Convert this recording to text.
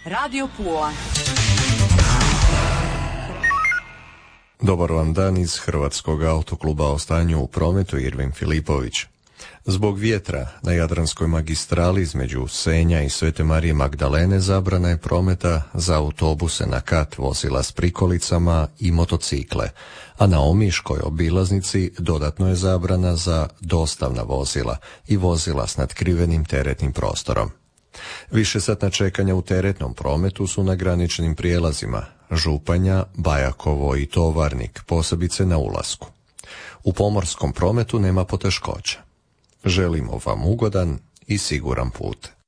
Radio Pula. Dobar vam dan iz Hrvatskog autokluba o stanju u prometu, Irvin Filipović. Zbog vjetra na Jadranskoj magistrali između Senja i Svete Marije Magdalene zabrana je prometa za autobuse na kat, vozila s prikolicama i motocikle, a na Omiškoj obilaznici dodatno je zabrana za dostavna vozila i vozila s natkrivenim teretnim prostorom. Višesatna čekanja u teretnom prometu su na graničnim prijelazima Županja, Bajakovo i Tovarnik, posebice na ulasku. U pomorskom prometu nema poteškoća. Želimo vam ugodan i siguran put.